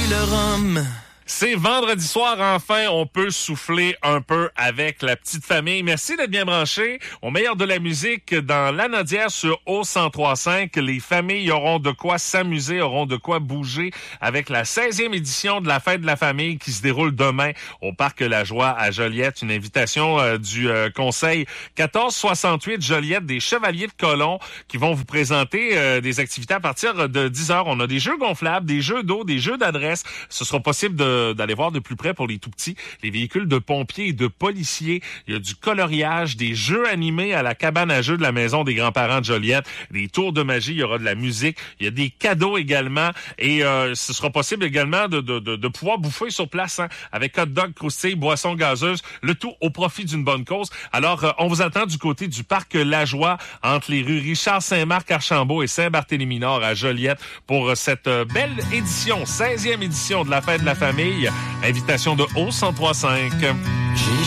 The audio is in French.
le rhum. C'est vendredi soir, enfin, on peut souffler un peu avec la petite famille. Merci d'être bien branchés. Au meilleur de la musique, dans l'Anaudière sur O103.5, les familles auront de quoi s'amuser, auront de quoi bouger avec la 16e édition de la Fête de la famille qui se déroule demain au Parc La Joie à Joliette. Une invitation du conseil 1468 Joliette des Chevaliers de Colomb qui vont vous présenter des activités à partir de 10h. On a des jeux gonflables, des jeux d'eau, des jeux d'adresse. Ce sera possible d'aller voir de plus près pour les tout-petits, les véhicules de pompiers et de policiers. Il y a du coloriage, des jeux animés à la cabane à jeux de la maison des grands-parents de Joliette, des tours de magie, il y aura de la musique, il y a des cadeaux également et ce sera possible également de pouvoir bouffer sur place avec hot dog, croustilles, boissons gazeuses, le tout au profit d'une bonne cause. Alors, on vous attend du côté du Parc La Joie entre les rues Richard-Saint-Marc, Archambault et Saint-Barthélemy-Nord à Joliette pour cette belle édition, 16e édition de la Fête de la famille. Invitation de O103.5.